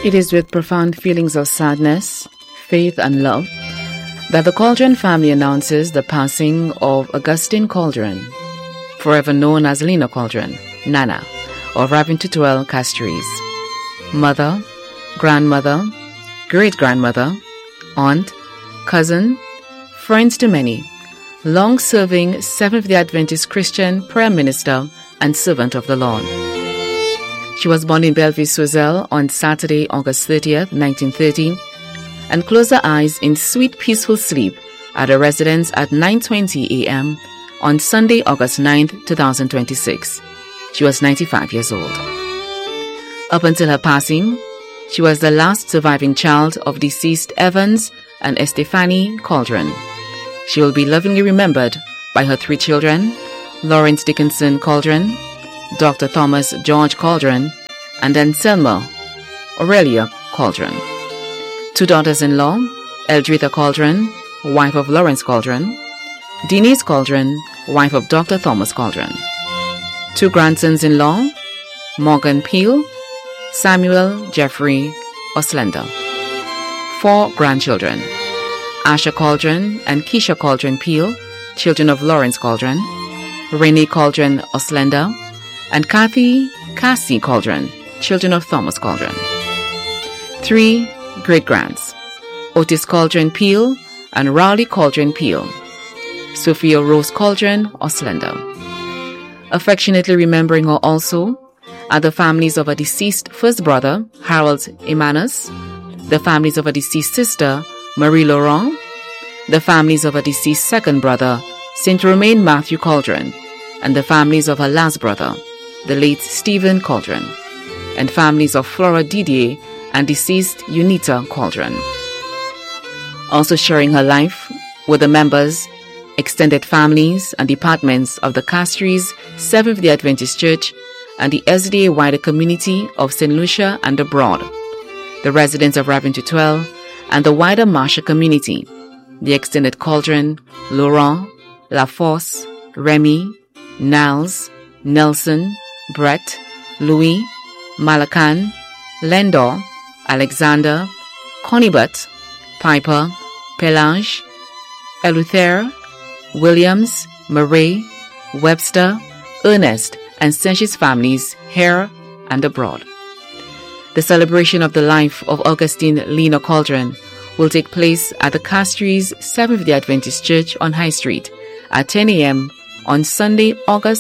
It is with profound feelings of sadness, faith, and love that the Cauldron family announces the passing of Augustine Cauldron, forever known as Lena Cauldron, Nana, of Ravensthutwell Castries. Mother, grandmother, great-grandmother, aunt, cousin, friends to many, long-serving Seventh-day Adventist Christian prayer minister and servant of the Lord. She was born in Belleville-Soisel on Saturday, August 30th, 1930, and closed her eyes in sweet, peaceful sleep at her residence at 9:20 a.m. on Sunday, August 9th, 2026. She was 95 years old. Up until her passing, she was the last surviving child of deceased Evans and Estefany Cauldron. She will be lovingly remembered by her 3 children, Lawrence Dickinson Cauldron, Dr. Thomas George Cauldron, and Anselma Aurelia Cauldron. 2 daughters-in-law, Eldretha Cauldron, wife of Lawrence Cauldron, Denise Cauldron, wife of Dr. Thomas Cauldron. 2 grandsons-in-law, Morgan Peel, Samuel Jeffrey Oslender. 4 grandchildren, Asha Cauldron and Keisha Cauldron Peel, children of Lawrence Cauldron, Renee Cauldron Oslender, and Cassie Cauldron, children of Thomas Cauldron. 3 great-grands, Otis Cauldron Peel and Raleigh Cauldron Peel, Sophia Rose Cauldron Oslender. Affectionately remembering her also are the families of her deceased first brother, Harold Emanus, the families of her deceased sister, Marie Laurent, the families of her deceased second brother, St. Romain Matthew Cauldron, and the families of her last brother, the late Stephen Cauldron, and families of Flora Didier and deceased Unita Cauldron. Also sharing her life were the members, extended families, and departments of the Castries Seventh-day Adventist Church and the SDA wider community of St. Lucia and abroad, the residents of Ravensthutwell, and the wider Marshall community, the extended Cauldron, Laurent, LaForce, Remy, Niles, Nelson, Brett, Louis, Malacan, Lendor, Alexander, Conibut, Piper, Pelage, Eleuthère, Williams, Murray, Webster, Ernest, and Senchis families here and abroad. The celebration of the life of Augustine Lena Cauldron will take place at the Castries Seventh-day Adventist Church on High Street at 10 a.m. on Sunday,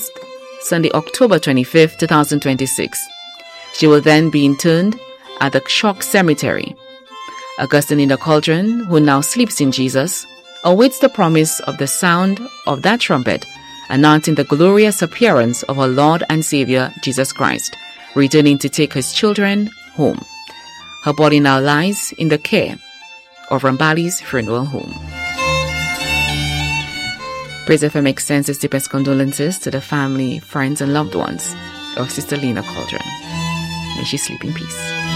October 25th, 2026. She will then be interned at the Chalk Cemetery. Augustine Lena Cauldron, who now sleeps in Jesus, awaits the promise of the sound of that trumpet, announcing the glorious appearance of her Lord and Savior, Jesus Christ, returning to take his children home. Her body now lies in the care of Rambali's funeral home. Praise FM extends its deepest condolences to the family, friends, and loved ones of Sister Lena Cauldron. May she sleep in peace.